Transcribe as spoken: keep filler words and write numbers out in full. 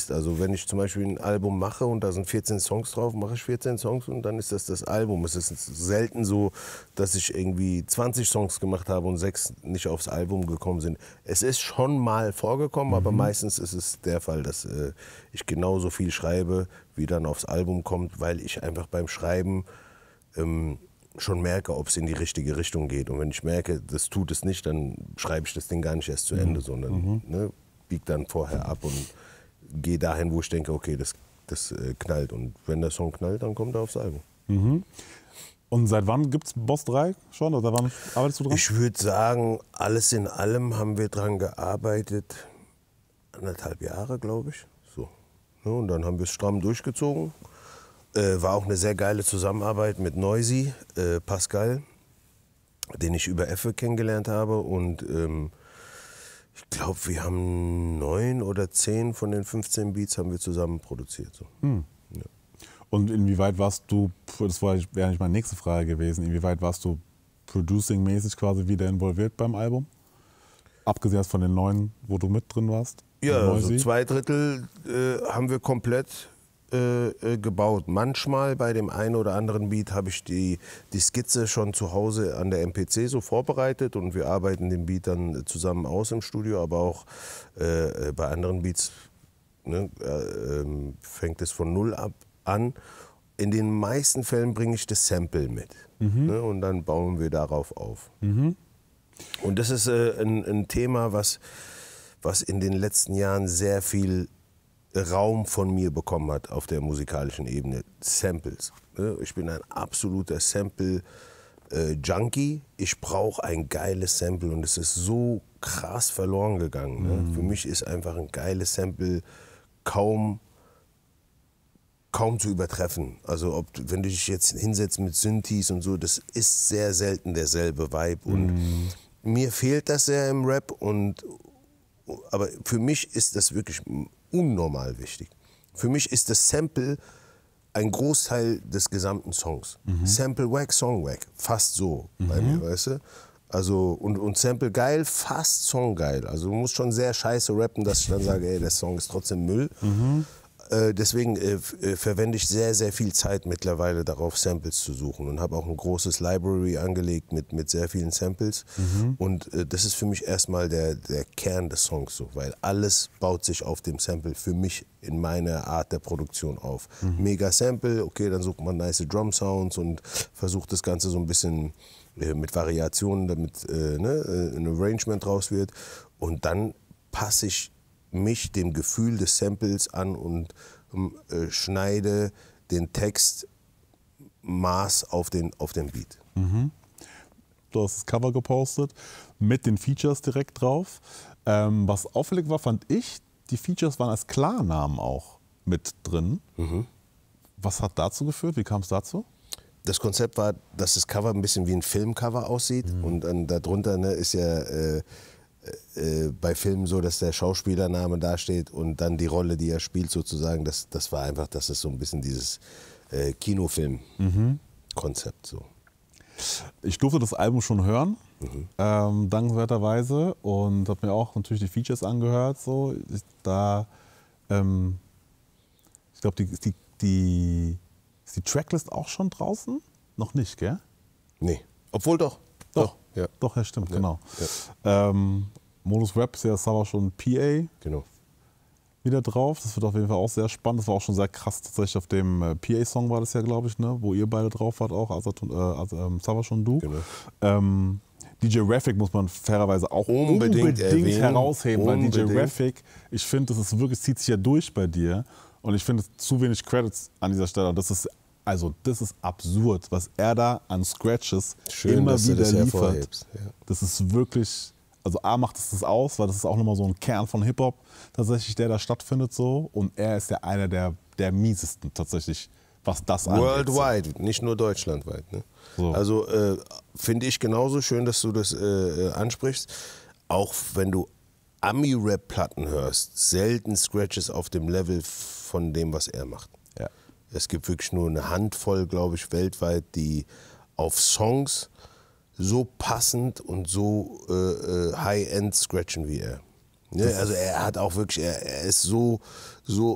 ist. Also wenn ich zum Beispiel ein Album mache und da sind vierzehn Songs drauf, mache ich vierzehn Songs und dann ist das das Album. Es ist selten so, dass ich irgendwie zwanzig Songs gemacht habe und sechs nicht aufs Album gekommen sind. Es ist schon mal vorgekommen, mhm. aber meistens ist es der Fall, dass äh, ich genauso viel schreibe, wie dann aufs Album kommt, weil ich einfach beim Schreiben ähm, schon merke, ob es in die richtige Richtung geht. Und wenn ich merke, das tut es nicht, dann schreibe ich das Ding gar nicht erst zu Ende, sondern mhm. ne, biege dann vorher ab und gehe dahin, wo ich denke, okay, das, das äh, knallt. Und wenn der Song knallt, dann kommt er aufs Album. Mhm. Und seit wann gibt es Boss drei schon? Oder wann arbeitest du dran? Ich würde sagen, alles in allem haben wir dran gearbeitet, anderthalb Jahre, glaube ich. So. Ja, und dann haben wir es stramm durchgezogen. Äh, war auch eine sehr geile Zusammenarbeit mit Noisy, äh, Pascal, den ich über Effe kennengelernt habe. Und ähm, ich glaube, wir haben neun oder zehn von den fünfzehn Beats haben wir zusammen produziert. So. Hm. Ja. Und inwieweit warst du, das wäre nicht meine nächste Frage gewesen, inwieweit warst du producing-mäßig quasi wieder involviert beim Album? Abgesehen von den neun, wo du mit drin warst? Ja, also zwei Drittel äh, haben wir komplett Äh, gebaut. Manchmal bei dem einen oder anderen Beat habe ich die, die Skizze schon zu Hause an der M P C so vorbereitet und wir arbeiten den Beat dann zusammen aus im Studio, aber auch äh, bei anderen Beats ne, äh, äh, fängt es von null ab an. In den meisten Fällen bringe ich das Sample mit mhm. ne, und dann bauen wir darauf auf. Mhm. Und das ist äh, ein, ein Thema, was, was in den letzten Jahren sehr viel Raum von mir bekommen hat auf der musikalischen Ebene. Samples. Ich bin ein absoluter Sample-Junkie. Ich brauche ein geiles Sample und es ist so krass verloren gegangen. Mhm. Für mich ist einfach ein geiles Sample kaum, kaum zu übertreffen. Also ob, wenn du dich jetzt hinsetzt mit Synthes und so, das ist sehr selten derselbe Vibe. Und mhm. mir fehlt das sehr im Rap. Und, aber für mich ist das wirklich unnormal wichtig. Für mich ist das Sample ein Großteil des gesamten Songs. Mhm. Sample wack, Song wack, fast so mhm. bei mir, weißt du? Also, und, und Sample geil, fast Song geil. Also du musst schon sehr scheiße rappen, dass ich dann sage, ey, der Song ist trotzdem Müll. Mhm. Äh, deswegen äh, äh, verwende ich sehr, sehr viel Zeit mittlerweile darauf, Samples zu suchen und habe auch ein großes Library angelegt mit, mit sehr vielen Samples. Mhm. Und äh, das ist für mich erstmal der, der Kern des Songs, so, weil alles baut sich auf dem Sample für mich in meiner Art der Produktion auf. Mhm. Mega Sample, okay, dann sucht man nice Drum Sounds und versucht das Ganze so ein bisschen äh, mit Variationen, damit äh, ne, ein Arrangement draus wird. Und dann passe ich mich dem Gefühl des Samples an und äh, schneide den Text Maß auf den, auf den Beat. Mhm. Du hast das Cover gepostet mit den Features direkt drauf. Ähm, was auffällig war, fand ich, die Features waren als Klarnamen auch mit drin. Mhm. Was hat dazu geführt? Wie kam es dazu? Das Konzept war, dass das Cover ein bisschen wie ein Filmcover aussieht mhm. und dann darunter ne, ist ja äh, Äh, bei Filmen so, dass der Schauspielername dasteht und dann die Rolle, die er spielt sozusagen, das, das war einfach, das ist so ein bisschen dieses äh, Kinofilm-Konzept. So. Ich durfte das Album schon hören, mhm. ähm, dankenswerterweise, und habe mir auch natürlich die Features angehört. So. Ich, da, ähm, ich glaube, die, die, die, ist die Tracklist auch schon draußen? Noch nicht, gell? Nee, obwohl doch. Doch, doch, ja. doch, ja, stimmt, ja, genau. Ja. Ähm, Modus Rap ist ja Sava schon P A genau. wieder drauf. Das wird auf jeden Fall auch sehr spannend. Das war auch schon sehr krass tatsächlich auf dem äh, P A-Song war das ja, glaube ich, ne? Wo ihr beide drauf wart auch, also, äh, also ähm, Sava schon du. Genau. Ähm, D J Raffic muss man fairerweise auch unbedingt, unbedingt herausheben, unbedingt. weil D J Raffic, ich finde, das ist wirklich, zieht sich ja durch bei dir und ich finde zu wenig Credits an dieser Stelle. Das ist Also das ist absurd, was er da an Scratches Schön, immer dass wieder du das liefert. Ja. Das ist wirklich, also A macht es das aus, weil das ist auch nochmal so ein Kern von Hip-Hop tatsächlich, der da stattfindet so. Und er ist ja einer der, der miesesten tatsächlich, was das angeht. Worldwide, so. Nicht nur deutschlandweit. Ne? So. Also äh, finde ich genauso schön, dass du das äh, ansprichst. Auch wenn du Ami-Rap-Platten hörst, selten Scratches auf dem Level von dem, was er macht. Ja. Es gibt wirklich nur eine Handvoll, glaube ich, weltweit, die auf Songs so passend und so äh, High-End scratchen wie er. Ne? Also er hat auch wirklich, er, er ist so, so